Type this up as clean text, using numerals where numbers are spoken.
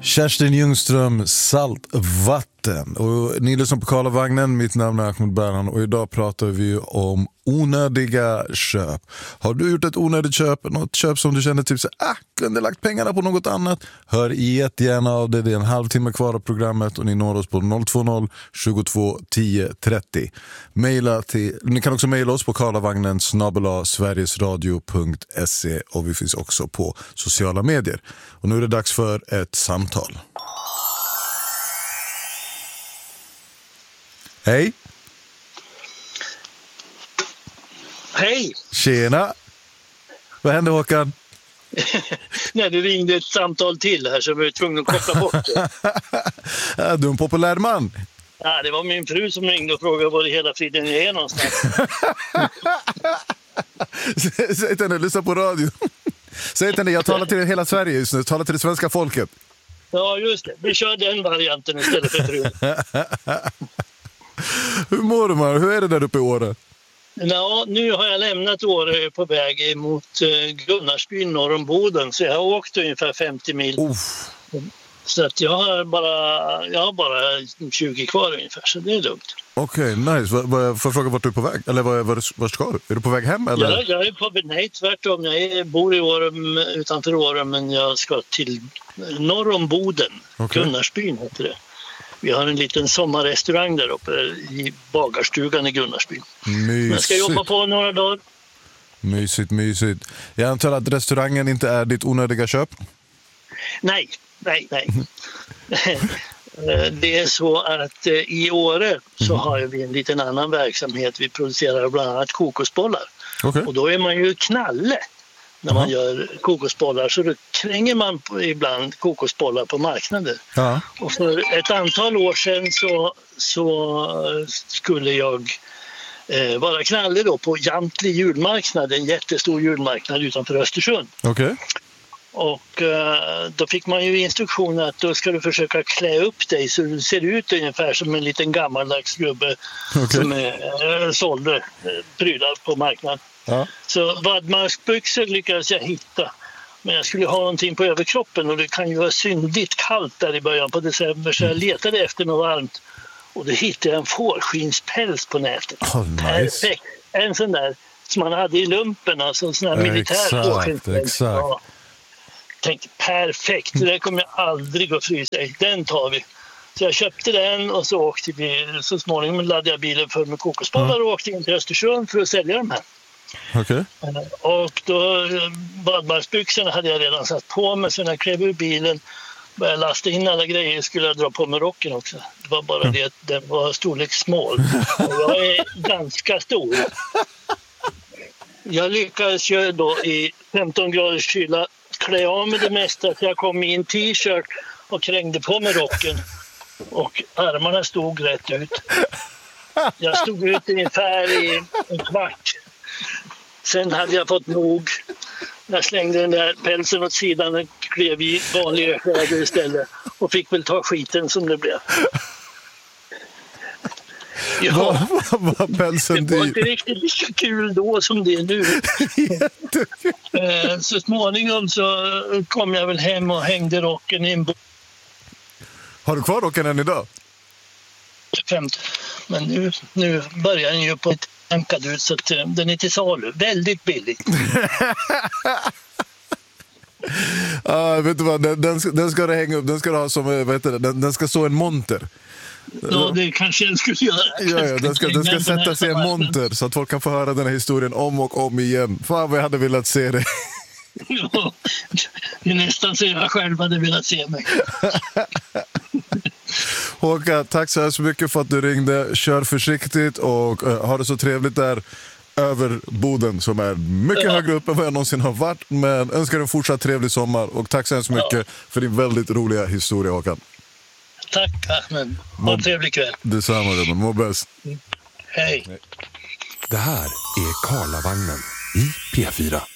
Kerstin Ljungström, Saltvatten. Och ni lyssnar på Karlavagnen, mitt namn är Ahmed Berhan och idag pratar vi om onödiga köp. Har du gjort ett onödigt köp, något köp som du känner typ så kunde lagt pengarna på något annat? Hör jättegärna av det, är en halvtimme kvar av programmet och ni når oss på 020 22 10 30. Ni kan också mejla oss på karlavagnen@sverigesradio.se och vi finns också på sociala medier. Och nu är det dags för ett samtal. Hej! Hej! Tjena! Vad hände, Håkan? Nej, det ringde ett samtal till här så vi var tvungna att koppla bort det. Du är en populär man. Ja, det var min fru som ringde och frågade var det hela friden är någonstans. Säg till henne, lyssna på radio. Säg till henne, jag talar till hela Sverige just nu, talar till det svenska folket. Ja, just det. Vi kör den varianten istället för frun. Hur mår du, man? Hur är det där uppe i Åre? Ja, nu har jag lämnat Åre på väg mot Gunnarsbyn norr om Boden. Så jag har åkt ungefär 50 mil. Så att jag har bara 20 kvar ungefär, så det är lugnt. Okej, nice. Får jag fråga vart du är på väg? Eller var ska du? Är du på väg hem? Eller? Ja, jag är på väg. Nej, tvärtom. Jag bor i Åre, utanför Åre, men jag ska till norr om Boden. Okay. Gunnarsbyn heter det. Vi har en liten sommarrestaurang där uppe i bagarstugan i Gunnarsbyn. Mysigt. Jag ska jobba på några dagar. Mysigt. Jag antar att restaurangen inte är ditt onödiga köp? Nej. Det är så att i Åre så har vi en liten annan verksamhet. Vi producerar bland annat kokosbollar. Okay. Och då är man ju knalle när man gör kokosbollar. Så då kränger man ibland kokosbollar på marknaden. Ja. Och för ett antal år sedan så skulle jag vara knalle då på Jamtli julmarknad. En jättestor julmarknad utanför Östersund. Okej. Okay. Och då fick man ju instruktioner att då ska du försöka klä upp dig så du ser ut ungefär som en liten gammaldags gubbe som sålde prylar på marknaden. Ja. Så vadmaskbyxor lyckades jag hitta. Men jag skulle ha någonting på överkroppen och det kan ju vara syndigt kallt där i början på december så jag letade efter något varmt. Och då hittade jag en fårskinnspäls på nätet. Nice. Perfekt. En sån där som man hade i lumpen, alltså en sån här militär fårskinnspäls. Exakt. Ja. Tänkte perfekt, det där kommer jag aldrig att frysa i. Den tar vi. Så jag köpte den och så åkte vi, så småningom laddade jag bilen för med kokosbollar och åkte in till Östersund för att sälja dem här. Okay. Och då badmarsbyxorna hade jag redan satt på mig så när jag klev ur bilen började lasta in alla grejer skulle jag dra på mig rocken också. Det var bara det att den var storlek small och jag är ganska stor. Jag lyckades ju då i 15 graders kyla klä av med det mesta så jag kom i en t-shirt och krängde på mig rocken och armarna stod rätt ut. Jag stod ut ungefär i en kvart. Sen hade jag fått nog. Jag slängde den där pälsen åt sidan och klev i vanliga kläder istället och fick väl ta skiten som det blev. Ja, var pälsen det var inte riktigt lika kul då som det är nu. Så småningom så kom jag väl hem och hängde rocken i en Har du kvar rocken än idag? Men nu börjar den ju på ett ankad ut så att den är till salu. Väldigt billig. Vet du vad, den ska du hänga upp. Den ska du ha som, vad heter det? Den ska stå en monter. Ja, det kanske jag skulle göra. Ja, den ska sätta sig en monter så att folk kan få höra den här historien om och om igen. Fan vad jag hade velat se det. Ja, det är nästan så jag själv hade velat se mig. Håkan, tack så här mycket för att du ringde. Kör försiktigt och ha det så trevligt där över Boden som är mycket högre upp än vad jag någonsin har varit. Men önskar en fortsatt trevlig sommar och tack så här mycket för din väldigt roliga historia, Håkan. Tack Ahmed. Ha en trevlig kväll. Detsamma, Römen. Må bäst. Hej. Det här är Karlavagnen i P4.